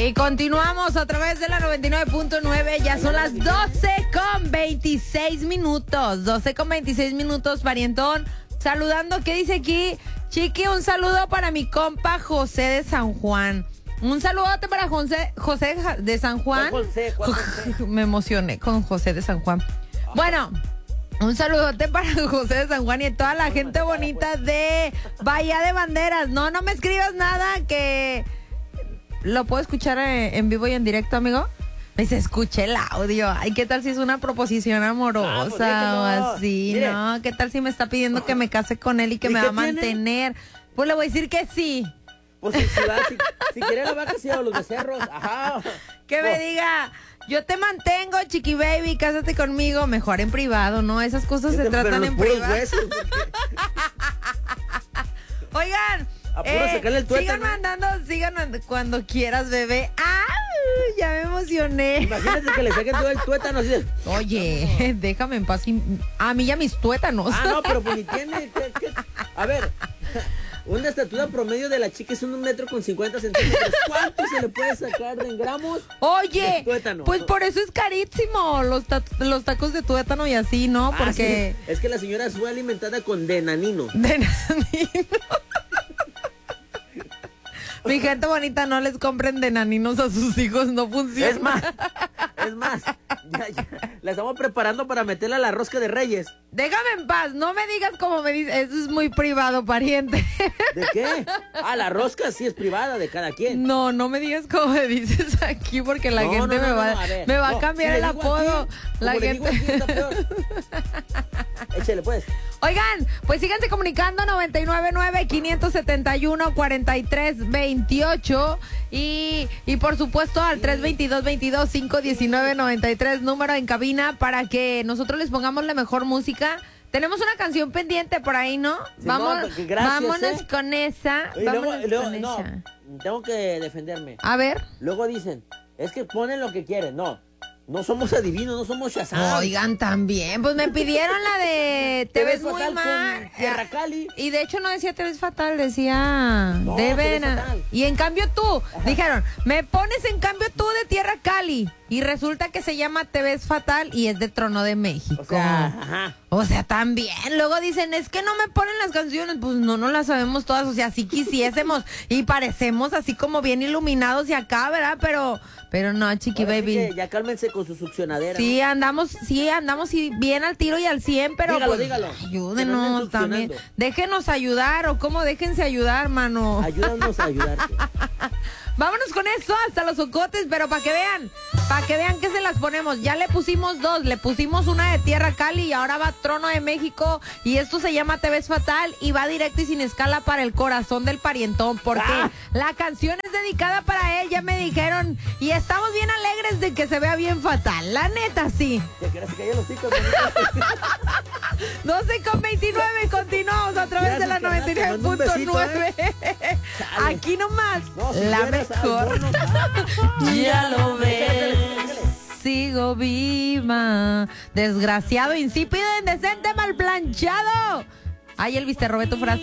Y continuamos a través de la 99.9. Ya son las 12:26. 12:26, parientón. Saludando, ¿qué dice aquí? Chiqui, un saludo para mi compa José de San Juan. Un saludote para José de San Juan. ¿Cuál José? Me emocioné con José de San Juan. Bueno, un saludote para José de San Juan y toda la gente bonita de Bahía de Banderas. No me escribas nada, que lo puedo escuchar en vivo y en directo, amigo. Me dice, escuché el audio. Ay, ¿qué tal si es una proposición amorosa o así? Mire. No, ¿qué tal si me está pidiendo que me case con él y que me va a mantener? Pues le voy a decir que sí. Pues si quiere la vaca, sí, o los becerros. Ajá. Que me diga, yo te mantengo, chiqui baby, cásate conmigo. Mejor en privado, ¿no? Esas cosas se tratan en privado. Oigan, sigan mandando cuando quieras, bebé. Ya me emocioné. Imagínate que le saquen todo el tuétano así de... Oye, déjame en paz. A mí ya mis tuétanos. No, pero pues ni tiene. A ver, una estatura promedio de la chica es 1,50 m. ¿Cuánto se le puede sacar en gramos? Oye, de tuétano? Pues por eso es carísimo los tacos de tuétano y así, ¿no? Porque sí. Es que la señora fue alimentada con denanino. Mi gente bonita, no les compren de naninos a sus hijos, no funciona. Es más, ya, la estamos preparando para meterla a la rosca de Reyes. Déjame en paz, no me digas como me dices, eso es muy privado, pariente. ¿De qué? La rosca sí es privada de cada quien. No me digas como me dices aquí, porque la gente me va a cambiar el apodo. Aquí, la gente. Aquí, está peor. Échale pues. Oigan, pues síganse comunicando 999-571-4328 y por supuesto al 322-519-93, número en cabina para que nosotros les pongamos la mejor música. Tenemos una canción pendiente por ahí, ¿no? Sí, vámonos con esa. No, tengo que defenderme. A ver. Luego dicen, es que ponen lo que quieren. No somos adivinos, no somos Shazam. Oigan, también, pues me pidieron la de Te ves muy mal. Tierra Cali. Y de hecho no decía Te ves fatal, decía Deben. Y en cambio tú, dijeron, me pones en cambio tú de Tierra Cali. Y resulta que se llama Te ves fatal y es de Trono de México. O sea, también. Luego dicen, es que no me ponen las canciones. Pues no las sabemos todas. O sea, sí quisiésemos. Y parecemos así como bien iluminados y acá, ¿verdad? Pero no, chiqui baby. Sí, ya cálmense con su succionadera. Sí, ¿no? andamos y bien al tiro y al 100, pero dígalo. Ayúdenos también. Déjenos ayudar, o cómo déjense ayudar, mano. Ayúdanos a ayudarte. Vámonos con esto hasta los ocotes, pero para que vean que se las ponemos. Ya le pusimos dos, le pusimos una de Tierra Cali y ahora va Trono de México y esto se llama Te ves fatal y va directo y sin escala para el corazón del parientón, porque la canción es dedicada para él, ya me dijeron, y estamos bien alegres de que se vea bien fatal, la neta sí. Ya que se cayó los hijos. 12:29, continuamos a través de la 99.9. Aquí nomás, la mejor. Ya lo ves. Sigo viva. Desgraciado, insípido, indecente, mal planchado. Ay, Elvis, te robé tu frase.